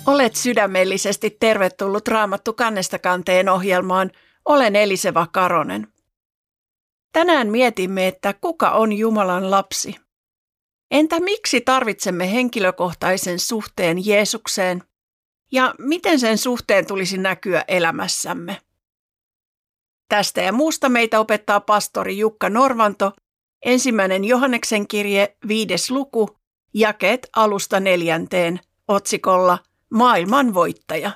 Olet sydämellisesti tervetullut Raamattu kannesta kanteen ohjelmaan. Olen Eliseva Karonen. Tänään mietimme, että kuka on Jumalan lapsi? Entä miksi tarvitsemme henkilökohtaisen suhteen Jeesukseen? Ja miten sen suhteen tulisi näkyä elämässämme? Tästä ja muusta meitä opettaa pastori Jukka Norvanto, 1. Johanneksen kirje, 5. luku, jakeet 1–4, otsikolla Maailman voittaja.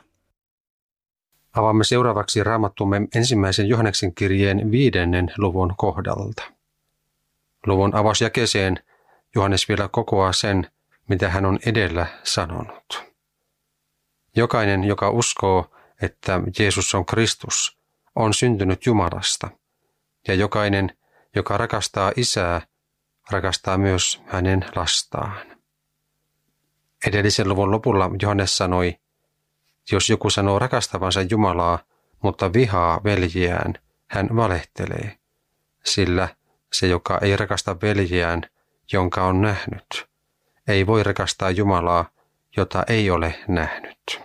Avaamme seuraavaksi Raamattumme 1. Johanneksen kirjeen 5. luvun kohdalta. Luvun avausjakeeseen Johannes vielä kokoaa sen, mitä hän on edellä sanonut. Jokainen, joka uskoo, että Jeesus on Kristus, on syntynyt Jumalasta, ja jokainen, joka rakastaa Isää, rakastaa myös hänen lastaan. Edellisen luvun lopulla Johannes sanoi, jos joku sanoo rakastavansa Jumalaa, mutta vihaa veljiään, hän valehtelee, sillä se, joka ei rakasta veljiään, jonka on nähnyt, ei voi rakastaa Jumalaa, jota ei ole nähnyt.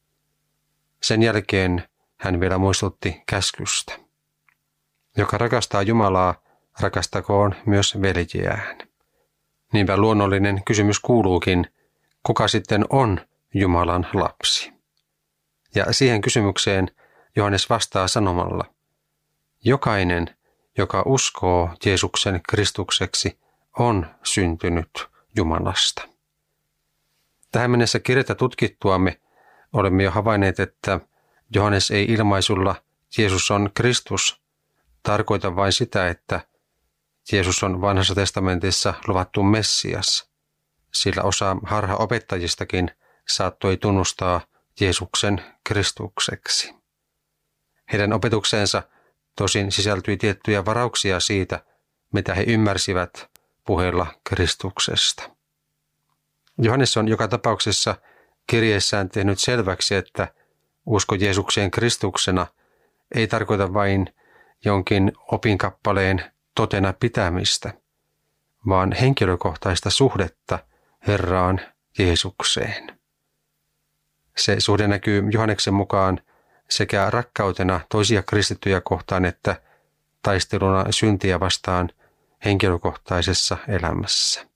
Sen jälkeen hän vielä muistutti käskystä. Joka rakastaa Jumalaa, rakastakoon myös veljiään. Niinpä luonnollinen kysymys kuuluukin, kuka sitten on Jumalan lapsi? Ja siihen kysymykseen Johannes vastaa sanomalla, jokainen, joka uskoo Jeesuksen Kristukseksi, on syntynyt Jumalasta. Tähän mennessä kirjettä tutkittuamme olemme jo havainneet, että Johannes ei ilmaisulla Jeesus on Kristus tarkoita vain sitä, että Jeesus on vanhassa testamentissa luvattu Messias, sillä osa harhaopettajistakin saattoi tunnustaa Jeesuksen Kristukseksi. Heidän opetukseensa tosin sisältyi tiettyjä varauksia siitä, mitä he ymmärsivät puheella Kristuksesta. Johannes on joka tapauksessa kirjeessään tehnyt selväksi, että usko Jeesukseen Kristuksena ei tarkoita vain jonkin opinkappaleen totena pitämistä, vaan henkilökohtaista suhdetta Herraan Jeesukseen. Se suhde näkyy Johanneksen mukaan sekä rakkautena toisia kristittyjä kohtaan että taisteluna syntiä vastaan henkilökohtaisessa elämässä.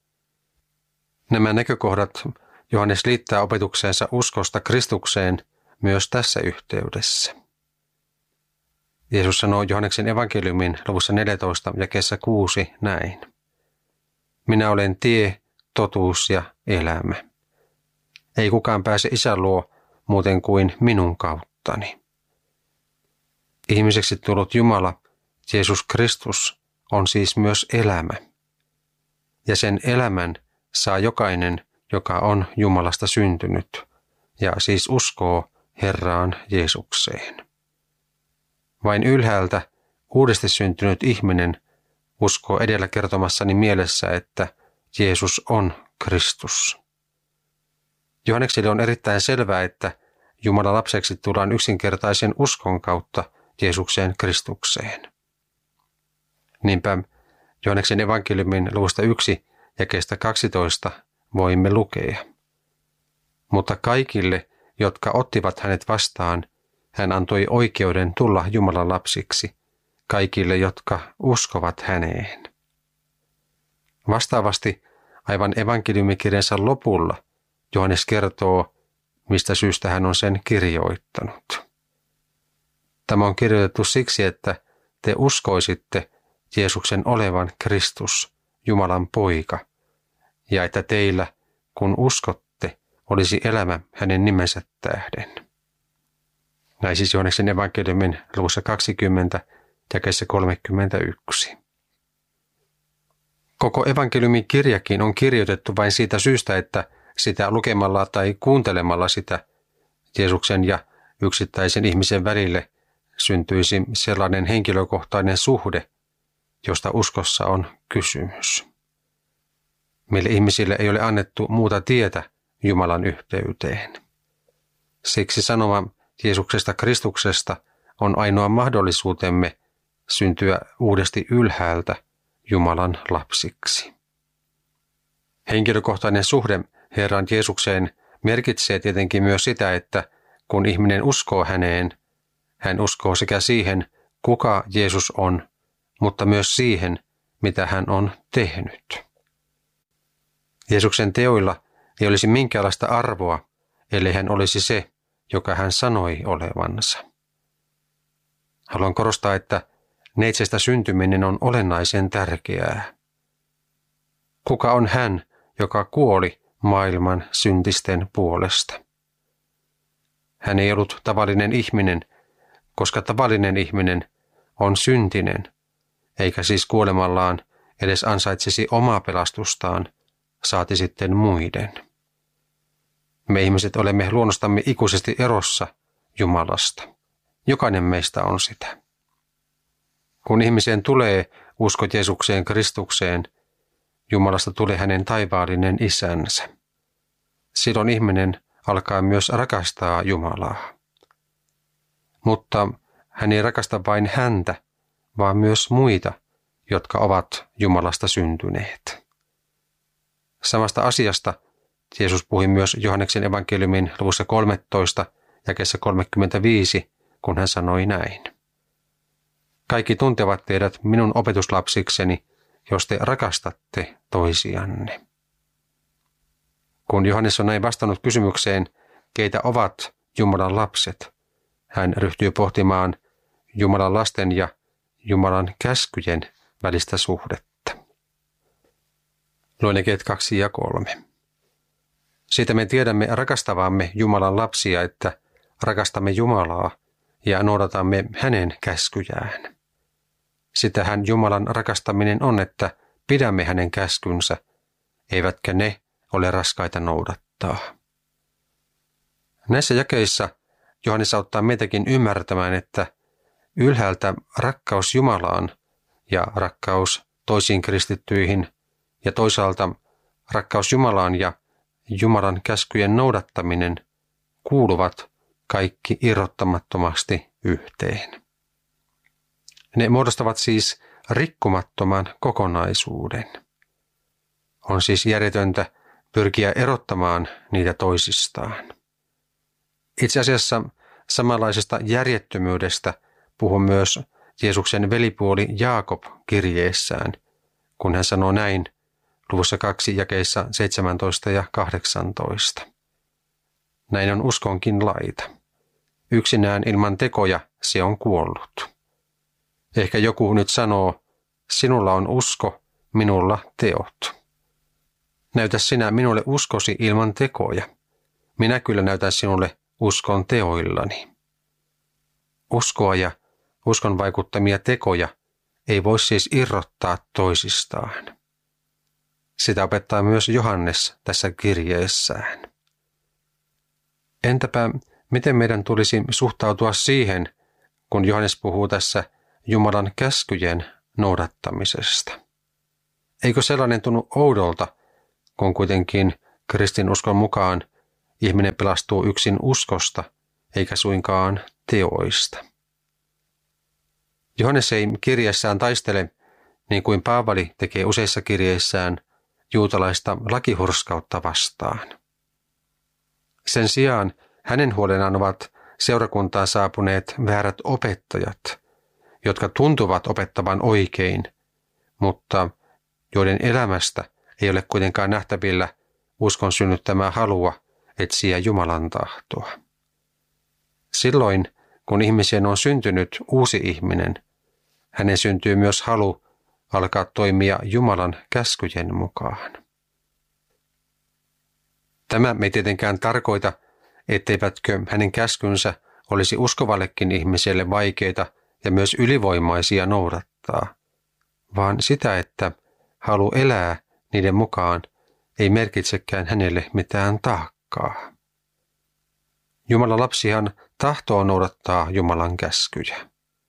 Nämä näkökohdat Johannes liittää opetukseensa uskosta Kristukseen myös tässä yhteydessä. Jeesus sanoo Johanneksen evankeliumin luvussa 14 jakeessa 6 näin. Minä olen tie, totuus ja elämä. Ei kukaan pääse Isän luo muuten kuin minun kauttani. Ihmiseksi tullut Jumala, Jeesus Kristus, on siis myös elämä. Ja sen elämän saa jokainen, joka on Jumalasta syntynyt, ja siis uskoo Herraan Jeesukseen. Vain ylhäältä uudesti syntynyt ihminen uskoo edellä kertomassani mielessä, että Jeesus on Kristus. Johannekselle on erittäin selvää, että Jumalan lapseksi tullaan yksinkertaisen uskon kautta Jeesukseen Kristukseen. Niinpä Johanneksen evankeliumin luvusta 1 jakeesta 12 voimme lukea. Mutta kaikille, jotka ottivat hänet vastaan, hän antoi oikeuden tulla Jumalan lapsiksi, kaikille, jotka uskovat häneen. Vastaavasti aivan evankeliumikirjansa lopulla Johannes kertoo, mistä syystä hän on sen kirjoittanut. Tämä on kirjoitettu siksi, että te uskoisitte Jeesuksen olevan Kristus, Jumalan poika, ja että teillä, kun uskotte, olisi elämä hänen nimensä tähden. Näin siis Johanneksen evankeliumin luvussa 20, jakeessa 31. Koko evankeliumin kirjakin on kirjoitettu vain siitä syystä, että sitä lukemalla tai kuuntelemalla sitä Jeesuksen ja yksittäisen ihmisen välille syntyisi sellainen henkilökohtainen suhde, josta uskossa on kysymys. Meille ihmisille ei ole annettu muuta tietä Jumalan yhteyteen. Siksi sanoma Jeesuksesta Kristuksesta on ainoa mahdollisuutemme syntyä uudesti ylhäältä Jumalan lapsiksi. Henkilökohtainen suhde Herran Jeesukseen merkitsee tietenkin myös sitä, että kun ihminen uskoo häneen, hän uskoo sekä siihen, kuka Jeesus on, mutta myös siihen, mitä hän on tehnyt. Jeesuksen teoilla ei olisi minkäänlaista arvoa, ellei hän olisi se, joka hän sanoi olevansa. Haluan korostaa, että neitsestä syntyminen on olennaisen tärkeää. Kuka on hän, joka kuoli maailman syntisten puolesta? Hän ei ollut tavallinen ihminen, koska tavallinen ihminen on syntinen, eikä siis kuolemallaan edes ansaitsisi omaa pelastustaan, saati sitten muiden. Me ihmiset olemme luonnostamme ikuisesti erossa Jumalasta. Jokainen meistä on sitä. Kun ihmiseen tulee usko Jeesukseen Kristukseen, Jumalasta tulee hänen taivaallinen isänsä. Silloin ihminen alkaa myös rakastaa Jumalaa. Mutta hän ei rakasta vain häntä, vaan myös muita, jotka ovat Jumalasta syntyneet. Samasta asiasta Jeesus puhui myös Johanneksen evankeliumin luvussa 13, jakeessa 35, kun hän sanoi näin. Kaikki tuntevat teidät minun opetuslapsikseni, jos te rakastatte toisianne. Kun Johannes on näin vastannut kysymykseen, keitä ovat Jumalan lapset, hän ryhtyy pohtimaan Jumalan lasten ja Jumalan käskyjen välistä suhdetta. Luen jakeet 2 ja 3. Siitä me tiedämme rakastavamme Jumalan lapsia, että rakastamme Jumalaa ja noudatamme hänen käskyjään. Sitähän Jumalan rakastaminen on, että pidämme hänen käskynsä, eivätkä ne ole raskaita noudattaa. Näissä jakeissa Johannes auttaa meitäkin ymmärtämään, että ylhäältä rakkaus Jumalaan ja rakkaus toisiin kristittyihin ja toisaalta rakkaus Jumalaan ja Jumalan käskyjen noudattaminen kuuluvat kaikki irrottamattomasti yhteen. Ne muodostavat siis rikkumattoman kokonaisuuden. On siis järjetöntä pyrkiä erottamaan niitä toisistaan. Itse asiassa samanlaisesta järjettömyydestä puhuu myös Jeesuksen velipuoli Jaakob kirjeessään, kun hän sanoo näin luvussa 2 jakeissa 17 ja 18. Näin on uskonkin laita. Yksinään ilman tekoja se on kuollut. Ehkä joku nyt sanoo, sinulla on usko, minulla teot. Näytä sinä minulle uskosi ilman tekoja. Minä kyllä näytän sinulle uskon teoillani. Uskoa ja uskon vaikuttamia tekoja ei voi siis irrottaa toisistaan. Sitä opettaa myös Johannes tässä kirjeessään. Entäpä miten meidän tulisi suhtautua siihen, kun Johannes puhuu tässä Jumalan käskyjen noudattamisesta? Eikö sellainen tunnu oudolta, kun kuitenkin kristinuskon mukaan ihminen pelastuu yksin uskosta, eikä suinkaan teoista? Johannes ei kirjeessään taistele, niin kuin Paavali tekee useissa kirjeissään, juutalaista lakihurskautta vastaan. Sen sijaan hänen huolenaan ovat seurakuntaan saapuneet väärät opettajat, jotka tuntuvat opettavan oikein, mutta joiden elämästä ei ole kuitenkaan nähtävillä uskon synnyttämää halua etsiä Jumalan tahtoa. Silloin, kun ihmiseen on syntynyt uusi ihminen, hänen syntyy myös halu alkaa toimia Jumalan käskyjen mukaan. Tämä ei tietenkään tarkoita, etteivätkö hänen käskynsä olisi uskovallekin ihmiselle vaikeita ja myös ylivoimaisia noudattaa, vaan sitä, että halu elää niiden mukaan ei merkitsekään hänelle mitään taakkaa. Jumalan lapsihan tahtoo noudattaa Jumalan käskyjä.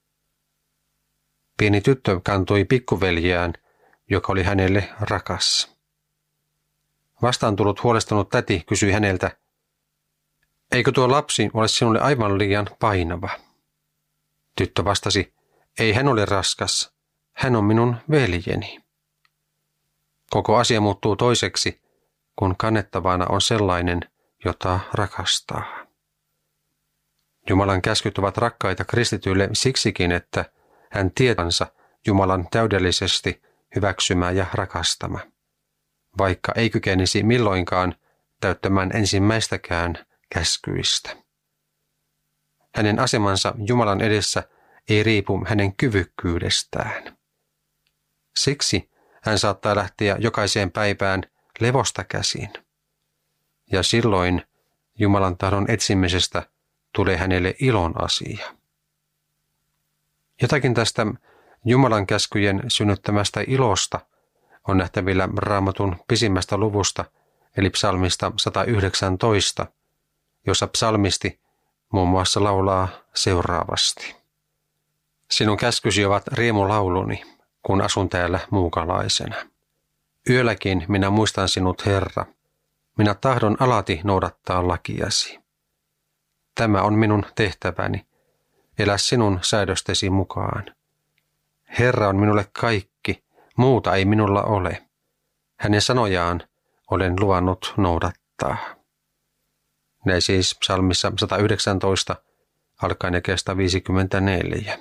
Pieni tyttö kantoi pikkuveljeään, joka oli hänelle rakas. Vastaan tullut huolestunut täti kysyi häneltä, eikö tuo lapsi ole sinulle aivan liian painava? Tyttö vastasi, ei hän ole raskas, hän on minun veljeni. Koko asia muuttuu toiseksi, kun kannettavana on sellainen, jota rakastaa. Jumalan käskyt ovat rakkaita kristityille siksikin, että hän tietänsä Jumalan täydellisesti hyväksymä ja rakastama, vaikka ei kykenisi milloinkaan täyttämään ensimmäistäkään käskyistä. Hänen asemansa Jumalan edessä ei riipu hänen kyvykkyydestään. Siksi hän saattaa lähteä jokaiseen päivään levosta käsin. Ja silloin Jumalan tahdon etsimisestä tulee hänelle ilon asia. Jotakin tästä Jumalan käskyjen synnyttämästä ilosta on nähtävillä Raamatun pisimmästä luvusta, eli psalmista 119, jossa psalmisti muun muassa laulaa seuraavasti. Sinun käskysi ovat riemulauluni, kun asun täällä muukalaisena. Yölläkin minä muistan sinut, Herra. Minä tahdon alati noudattaa lakiasi. Tämä on minun tehtäväni, elä sinun säädöstesi mukaan. Herra on minulle kaikki, muuta ei minulla ole. Hänen sanojaan olen luvannut noudattaa. Näin siis psalmissa 119, alkaen jakeesta 54.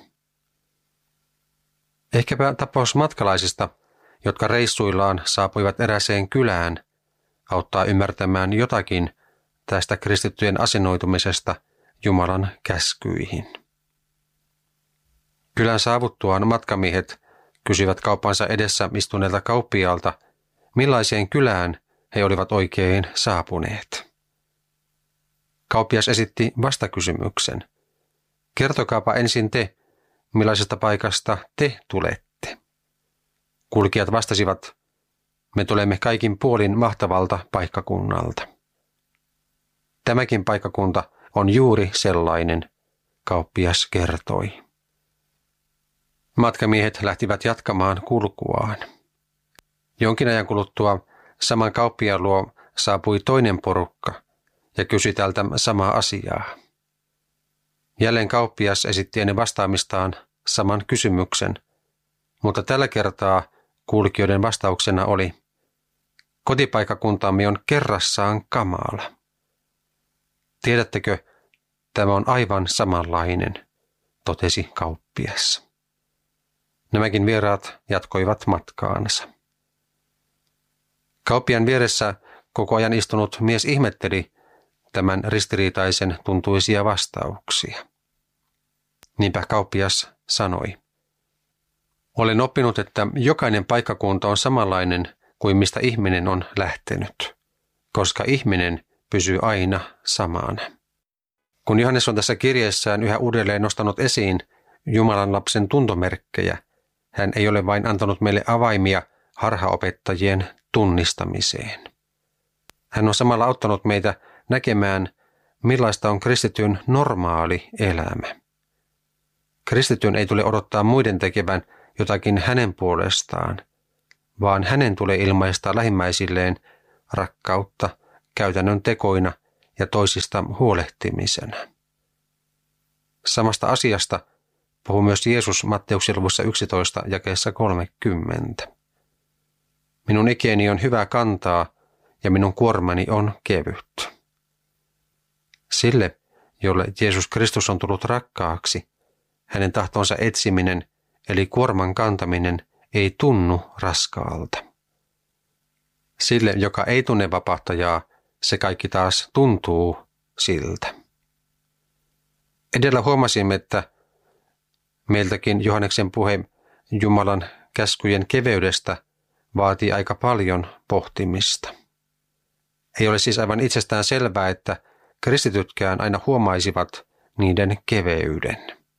Ehkäpä tapaus matkalaisista, jotka reissuillaan saapuivat eräseen kylään, auttaa ymmärtämään jotakin tästä kristittyjen asennoitumisesta Jumalan käskyihin. Kylän saavuttuaan matkamiehet kysyivät kauppansa edessä istuneelta kauppiaalta, millaiseen kylään he olivat oikein saapuneet. Kauppias esitti vastakysymyksen. Kertokaapa ensin te, millaisesta paikasta te tulette. Kulkijat vastasivat, me tulemme kaikin puolin mahtavalta paikkakunnalta. Tämäkin paikkakunta on juuri sellainen, kauppias kertoi. Matkamiehet lähtivät jatkamaan kulkuaan. Jonkin ajan kuluttua saman kauppiaan luo saapui toinen porukka ja kysyi tältä samaa asiaa. Jälleen kauppias esitti ennen vastaamistaan saman kysymyksen, mutta tällä kertaa kuulijoiden vastauksena oli, kotipaikkakuntamme on kerrassaan kamala. Tiedättekö, tämä on aivan samanlainen, totesi kauppias. Nämäkin vieraat jatkoivat matkaansa. Kauppiaan vieressä koko ajan istunut mies ihmetteli tämän ristiriitaisen tuntuisia vastauksia. Niinpä kauppias sanoi, olen oppinut, että jokainen paikkakunta on samanlainen kuin mistä ihminen on lähtenyt, koska ihminen pysyy aina samana. Kun Johannes on tässä kirjeessään yhä uudelleen nostanut esiin Jumalan lapsen tuntomerkkejä, hän ei ole vain antanut meille avaimia harhaopettajien tunnistamiseen. Hän on samalla auttanut meitä näkemään, millaista on kristityn normaali elämä. Kristityn ei tule odottaa muiden tekevän jotakin hänen puolestaan, vaan hänen tulee ilmaista lähimmäisilleen rakkautta käytännön tekoina ja toisista huolehtimisena. Samasta asiasta puhuu myös Jeesus Matteuksen luvussa 11 jakeessa 30. Minun ikäni on hyvä kantaa ja minun kuormani on kevyt. Sille, jolle Jeesus Kristus on tullut rakkaaksi, hänen tahtonsa etsiminen eli kuorman kantaminen ei tunnu raskaalta. Sille, joka ei tunne vapahtajaa, se kaikki taas tuntuu siltä. Edellä huomasimme, että meiltäkin Johanneksen puhe Jumalan käskyjen keveydestä vaatii aika paljon pohtimista. Ei ole siis aivan itsestään selvää, että kristitytkään aina huomaisivat niiden keveyden.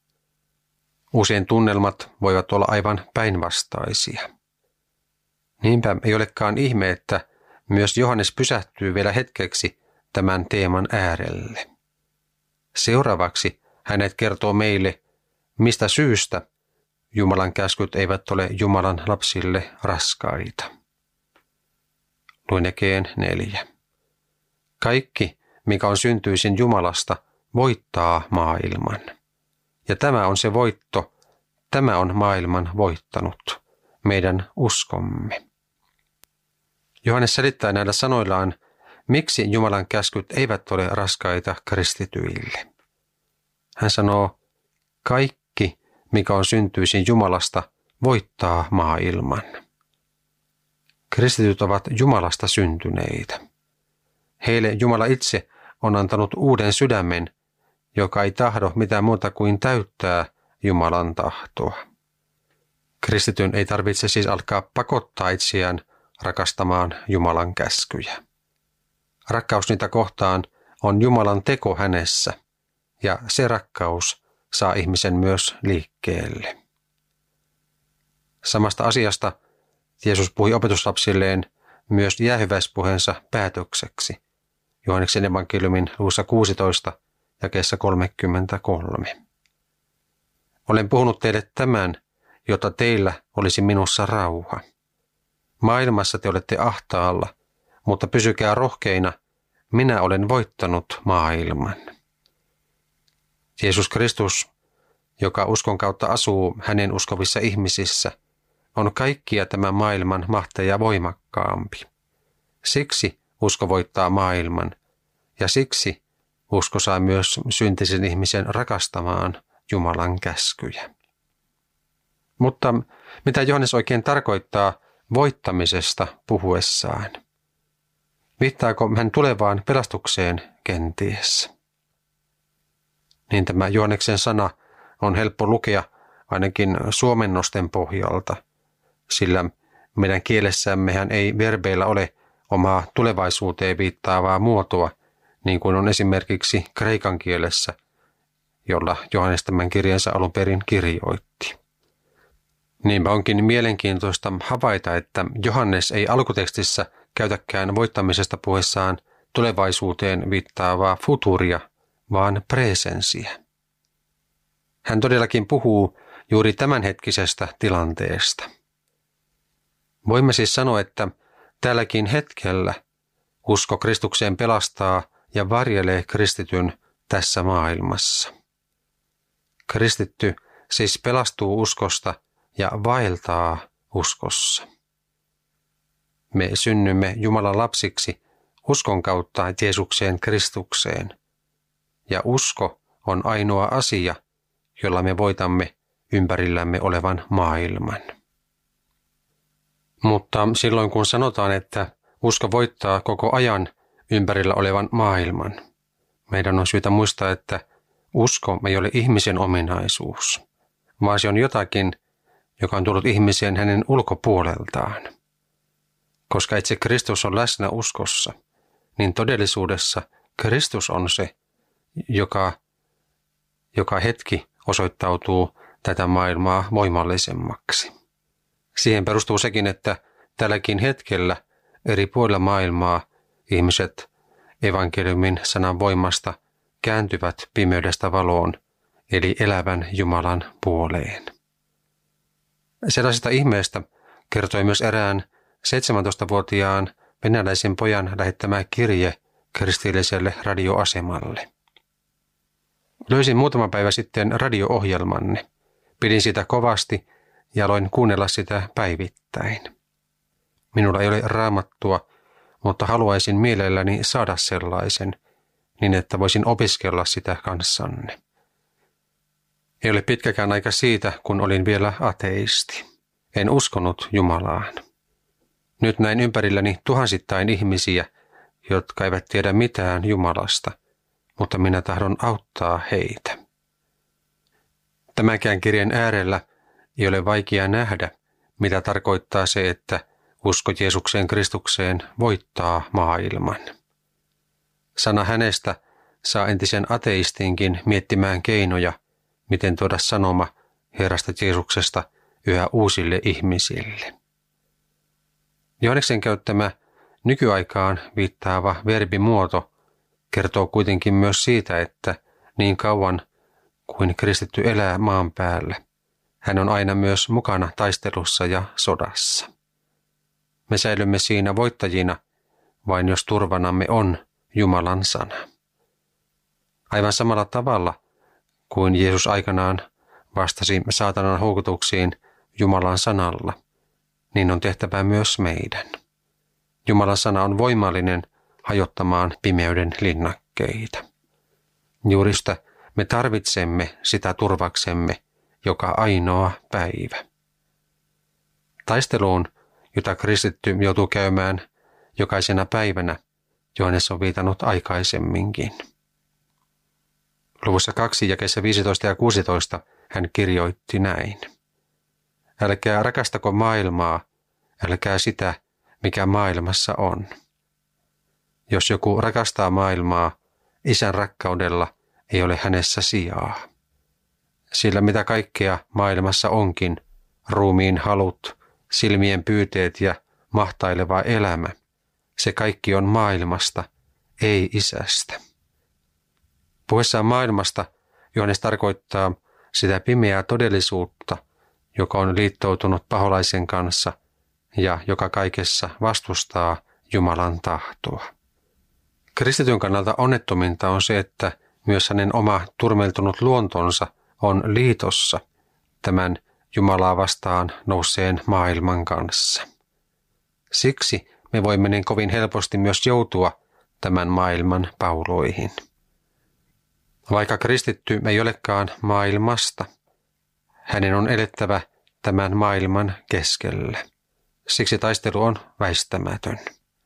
Usein tunnelmat voivat olla aivan päinvastaisia. Niinpä ei olekaan ihme, että myös Johannes pysähtyy vielä hetkeksi tämän teeman äärelle. Seuraavaksi hänet kertoo meille, mistä syystä Jumalan käskyt eivät ole Jumalan lapsille raskaita. Luen jakeen 4. Kaikki, mikä on syntyisin Jumalasta, voittaa maailman. Ja tämä on se voitto, tämä on maailman voittanut, meidän uskomme. Johannes selittää näillä sanoillaan, miksi Jumalan käskyt eivät ole raskaita kristityille. Hän sanoo, kaikki, mikä on syntyisin Jumalasta, voittaa maailman. Kristityt ovat Jumalasta syntyneitä. Heille Jumala itse on antanut uuden sydämen, joka ei tahdo mitään muuta kuin täyttää Jumalan tahtoa. Kristityn ei tarvitse siis alkaa pakottaa itseään rakastamaan Jumalan käskyjä. Rakkaus niitä kohtaan on Jumalan teko hänessä, ja se rakkaus saa ihmisen myös liikkeelle. Samasta asiasta Jeesus puhui opetuslapsilleen myös jäähyväispuheensa päätökseksi, Johanneksen evankeliumin luvussa 16 jakeessa 33. Olen puhunut teille tämän, jotta teillä olisi minussa rauha. Maailmassa te olette ahtaalla, mutta pysykää rohkeina, minä olen voittanut maailman. Jeesus Kristus, joka uskon kautta asuu hänen uskovissa ihmisissä, on kaikkia tämän maailman mahteja voimakkaampi. Siksi usko voittaa maailman, ja siksi usko saa myös syntisen ihmisen rakastamaan Jumalan käskyjä. Mutta mitä Johannes oikein tarkoittaa voittamisesta puhuessaan? Viittaako hän tulevaan pelastukseen kenties? Niin tämä Johanneksen sana on helppo lukea ainakin suomennosten pohjalta, sillä meidän kielessämmehän ei verbeillä ole omaa tulevaisuuteen viittaavaa muotoa, niin kuin on esimerkiksi kreikan kielessä, jolla Johannes tämän kirjansa alun perin kirjoitti. Niinpä onkin mielenkiintoista havaita, että Johannes ei alkutekstissä käytäkään voittamisesta puheessaan tulevaisuuteen viittaavaa futuria, vaan presensiä. Hän todellakin puhuu juuri tämänhetkisestä tilanteesta. Voimme siis sanoa, että tälläkin hetkellä usko Kristukseen pelastaa ja varjelee kristityn tässä maailmassa. Kristitty siis pelastuu uskosta ja vaeltaa uskossa. Me synnymme Jumalan lapsiksi uskon kautta Jeesukseen Kristukseen, ja usko on ainoa asia, jolla me voitamme ympärillämme olevan maailman. Mutta silloin kun sanotaan, että usko voittaa koko ajan ympärillä olevan maailman, meidän on syytä muistaa, että usko ei ole ihmisen ominaisuus, vaan se on jotakin, joka on tullut ihmiseen hänen ulkopuoleltaan. Koska itse Kristus on läsnä uskossa, niin todellisuudessa Kristus on se, joka hetki osoittautuu tätä maailmaa voimallisemmaksi. Siihen perustuu sekin, että tälläkin hetkellä eri puolilla maailmaa ihmiset evankeliumin sanan voimasta kääntyvät pimeydestä valoon, eli elävän Jumalan puoleen. Sellaisesta ihmeestä kertoi myös erään 17-vuotiaan venäläisen pojan lähettämä kirje kristilliselle radioasemalle. Löysin muutama päivä sitten radio-ohjelmanne. Pidin sitä kovasti ja aloin kuunnella sitä päivittäin. Minulla ei ole raamattua, mutta haluaisin mielelläni saada sellaisen, niin että voisin opiskella sitä kanssanne. Ei ole pitkäkään aika siitä, kun olin vielä ateisti. En uskonut Jumalaan. Nyt näin ympärilläni tuhansittain ihmisiä, jotka eivät tiedä mitään Jumalasta, mutta minä tahdon auttaa heitä. Tämänkään kirjan äärellä ei ole vaikea nähdä, mitä tarkoittaa se, että usko Jeesukseen Kristukseen voittaa maailman. Sana hänestä saa entisen ateistinkin miettimään keinoja, miten tuoda sanoma Herrasta Jeesuksesta yhä uusille ihmisille. Johanneksen käyttämä nykyaikaan viittaava verbimuoto kertoo kuitenkin myös siitä, että niin kauan kuin kristitty elää maan päällä, hän on aina myös mukana taistelussa ja sodassa. Me säilymme siinä voittajina, vain jos turvanamme on Jumalan sana. Aivan samalla tavalla kuin Jeesus aikanaan vastasi saatanan houkutuksiin Jumalan sanalla, niin on tehtävä myös meidän. Jumalan sana on voimallinen hajottamaan pimeyden linnakkeita. Juuri sitä me tarvitsemme sitä turvaksemme joka ainoa päivä. Taisteluun, jota kristitty joutuu käymään jokaisena päivänä, Johannes on viitannut aikaisemminkin. Luvussa 2 jakeissa 15 ja 16 hän kirjoitti näin. Älkää rakastako maailmaa, älkää sitä, mikä maailmassa on. Jos joku rakastaa maailmaa, Isän rakkaudella ei ole hänessä sijaa. Sillä mitä kaikkea maailmassa onkin, ruumiin halut, silmien pyyteet ja mahtaileva elämä, se kaikki on maailmasta, ei Isästä. Puhuessaan maailmasta Johannes tarkoittaa sitä pimeää todellisuutta, joka on liittoutunut paholaisen kanssa ja joka kaikessa vastustaa Jumalan tahtoa. Kristityn kannalta onnettominta on se, että myös hänen oma turmeltunut luontonsa on liitossa tämän Jumalaa vastaan nousseen maailman kanssa. Siksi me voimme niin kovin helposti myös joutua tämän maailman pauloihin. Vaikka kristitty ei olekaan maailmasta, hänen on elettävä tämän maailman keskellä. Siksi taistelu on väistämätön.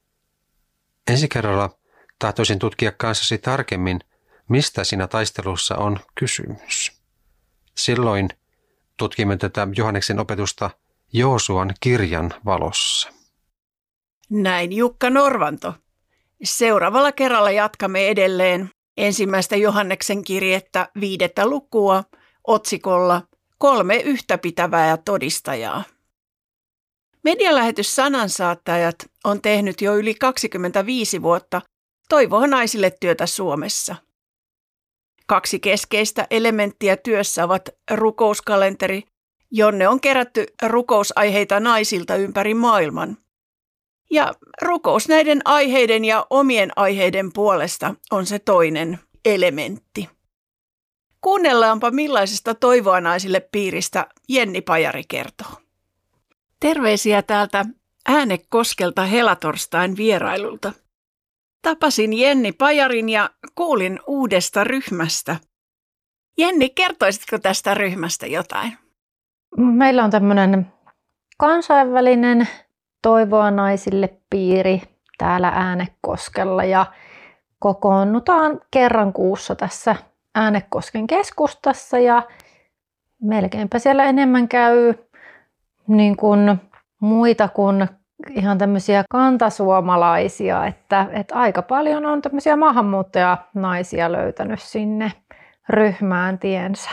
Ensi kerralla tahtoisin tutkia kanssasi tarkemmin, mistä siinä taistelussa on kysymys. Silloin tutkimme tätä Johanneksen opetusta Joosuan kirjan valossa. Näin Jukka Norvanto. Seuraavalla kerralla jatkamme edelleen ensimmäistä Johanneksen kirjettä 5. lukua otsikolla 3 yhtäpitävää todistajaa. Medialähetys Sanansaattajat on tehnyt jo yli 25 vuotta Toivoa naisille työtä Suomessa. 2 keskeistä elementtiä työssä ovat rukouskalenteri, jonne on kerätty rukousaiheita naisilta ympäri maailman. Ja rukous näiden aiheiden ja omien aiheiden puolesta on se toinen elementti. Kuunnellaanpa millaisesta Toivoa naisille piiristä Jenni Pajari kertoo. Terveisiä täältä Äänekoskelta helatorstain vierailulta. Tapasin Jenni Pajarin ja kuulin uudesta ryhmästä. Jenni, kertoisitko tästä ryhmästä jotain? Meillä on tämmöinen kansainvälinen Toivoa naisille piiri täällä Äänekoskella ja kokoonnutaan kerran kuussa tässä Äänekosken keskustassa ja melkeinpä siellä enemmän käy niin kuin muita kuin ihan tämmöisiä kantasuomalaisia, että aika paljon on tämmöisiä maahanmuuttajanaisia löytänyt sinne ryhmään tiensä.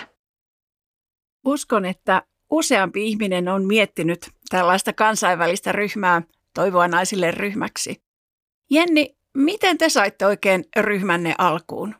Uskon, että useampi ihminen on miettinyt tällaista kansainvälistä ryhmää Toivoa naisille ryhmäksi. Jenni, miten te saitte oikein ryhmänne alkuun?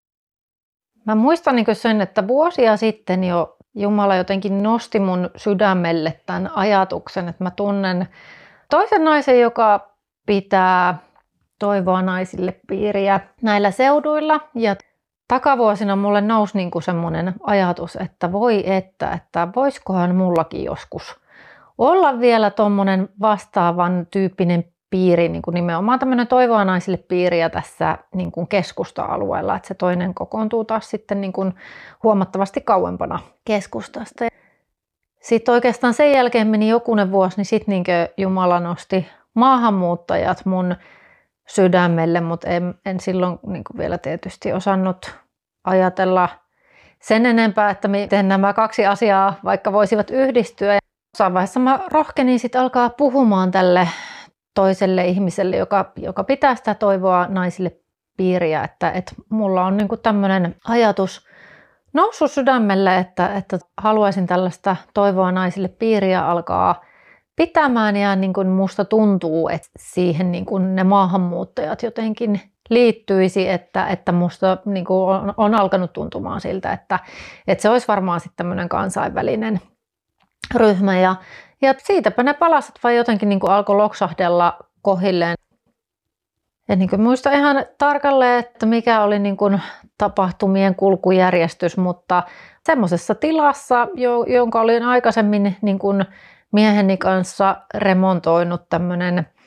Mä muistan sen, että vuosia sitten jo Jumala jotenkin nosti mun sydämelle tämän ajatuksen, että mä tunnen toisen naisen, joka pitää Toivoa naisille piiriä näillä seuduilla. Ja takavuosina mulle nousi semmoinen ajatus, että että voisikohan mullakin joskus olla vielä tommonen vastaavan tyyppinen piiri, niin kuin nimenomaan tämmöinen Toivoa naisille piiriä tässä niin kuin keskusta-alueella, että se toinen kokoontuu taas sitten niin kuin huomattavasti kauempana keskustasta. Sitten oikeastaan sen jälkeen meni jokunen vuosi, niin sitten niin Jumala nosti maahanmuuttajat mun sydämelle, mutta en silloin niin kuin vielä tietysti osannut ajatella sen enempää, että miten nämä 2 asiaa vaikka voisivat yhdistyä. Jossain vaiheessa mä rohkenin sitten alkaa puhumaan tälle toiselle ihmiselle, joka pitää sitä Toivoa naisille piiriä, että mulla on niinku tämmöinen ajatus noussut sydämelle, että haluaisin tällaista Toivoa naisille piiriä alkaa pitämään ja niin kuin musta tuntuu, että siihen niin kuin ne maahanmuuttajat jotenkin liittyisi, että musta niin kuin on alkanut tuntumaan siltä, että se olisi varmaan sitten tämmöinen kansainvälinen ryhmä ja siitäpä ne palaset vaan jotenkin niin kuin alkoi loksahdella kohilleen. En niin kuin muista ihan tarkalleen, että mikä oli niin kuin tapahtumien kulkujärjestys, mutta semmoisessa tilassa, jonka olin aikaisemmin niin kuin mieheni kanssa remontoinut tämmöinen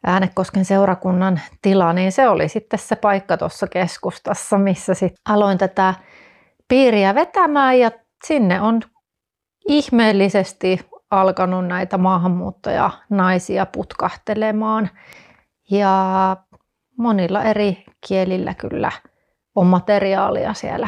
Äänekosken seurakunnan tila, niin se oli sitten se paikka tuossa keskustassa, missä sitten aloin tätä piiriä vetämään ja sinne on ihmeellisesti alkanut näitä maahanmuuttajanaisia putkahtelemaan ja monilla eri kielillä kyllä on materiaalia siellä.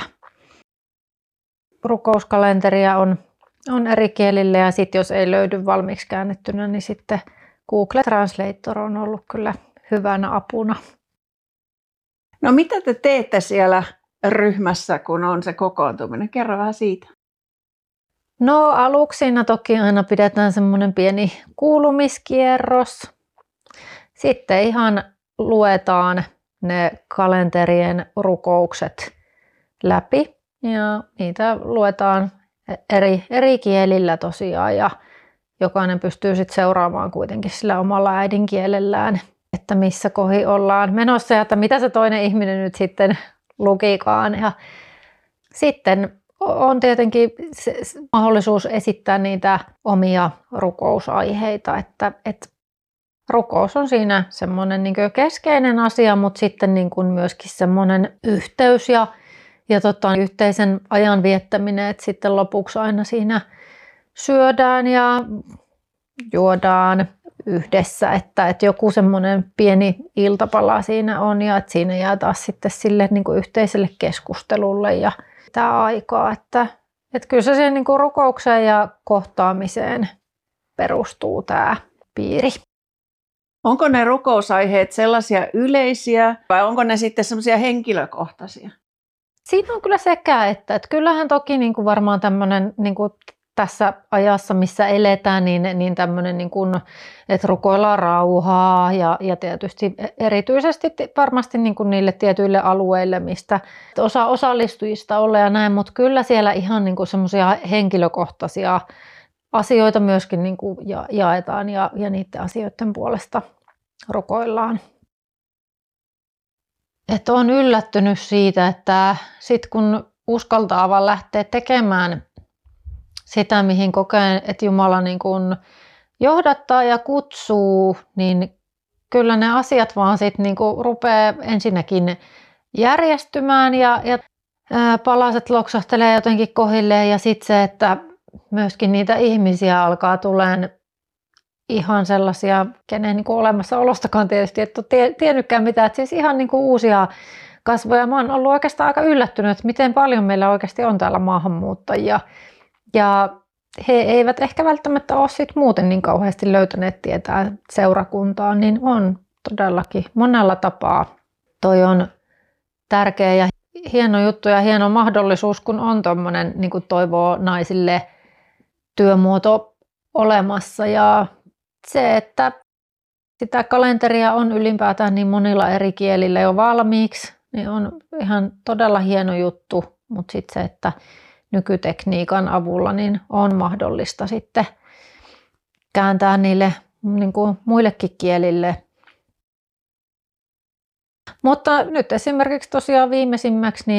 Rukouskalenteria on eri kielillä ja sitten jos ei löydy valmiiksi käännettynä, niin sitten Google Translator on ollut kyllä hyvänä apuna. No mitä te teette siellä ryhmässä, kun on se kokoontuminen? Kerro vähän siitä. No aluksi siinä toki aina pidetään semmoinen pieni kuulumiskierros. Sitten ihan luetaan ne kalenterien rukoukset läpi ja niitä luetaan eri kielillä tosiaan ja jokainen pystyy sitten seuraamaan kuitenkin sillä omalla äidinkielellään, että missä kohi ollaan menossa ja että mitä se toinen ihminen nyt sitten lukikaan. Ja sitten on tietenkin mahdollisuus esittää niitä omia rukousaiheita, että rukous on siinä semmoinen niin kuin keskeinen asia, mutta sitten niin kuin myöskin semmoinen yhteys ja yhteisen ajan viettäminen, että sitten lopuksi aina siinä syödään ja juodaan yhdessä, että joku semmoinen pieni iltapala siinä on ja että siinä jää taas sitten sille niin kuin yhteiselle keskustelulle ja tämä aikaa, että kyllä se siihen niin kuin rukoukseen ja kohtaamiseen perustuu tämä piiri. Onko ne rukousaiheet sellaisia yleisiä vai onko ne sitten semmoisia henkilökohtaisia? Siinä on kyllä sekä, että kyllähän toki niin kuin varmaan tämmöinen niin kuin tässä ajassa, missä eletään, niin tämmöinen, niin kuin, että rukoillaan rauhaa ja tietysti erityisesti varmasti niin kuin niille tietyille alueille, mistä osa osallistujista ollaan ja näin, mutta kyllä siellä ihan niin kuin semmoisia henkilökohtaisia asioita myöskin niin kuin jaetaan ja niiden asioiden puolesta rukoillaan. Että olen yllättynyt siitä, että sit kun uskaltaa vaan lähteä tekemään sitä, mihin kokee, että Jumala niin kuin johdattaa ja kutsuu, niin kyllä ne asiat vaan sitten niin kuin rupeaa ensinnäkin järjestymään ja palaset loksahtelee jotenkin kohilleen ja sitten se, että myöskin niitä ihmisiä alkaa tulemaan ihan sellaisia, kenen niin kuin olemassaolostakaan tietysti et ole tiennytkään mitään, että siis ihan niin kuin uusia kasvoja. Mä oon ollut oikeastaan aika yllättynyt, että miten paljon meillä oikeasti on täällä maahanmuuttajia. Ja he eivät ehkä välttämättä ole sit muuten niin kauheasti löytäneet tietää seurakuntaa, niin on todellakin monella tapaa. Toi on tärkeä ja hieno juttu ja hieno mahdollisuus, kun on tuommoinen niin kuin toivoo naisille työmuoto olemassa. Ja se, että sitä kalenteria on ylipäätään niin monilla eri kielillä jo valmiiksi, niin on ihan todella hieno juttu, mutta sitten se, että nykytekniikan avulla niin on mahdollista sitten kääntää niille niin kuin muillekin kielille. Mutta nyt esimerkiksi tosiaan viimeisimmäksi niin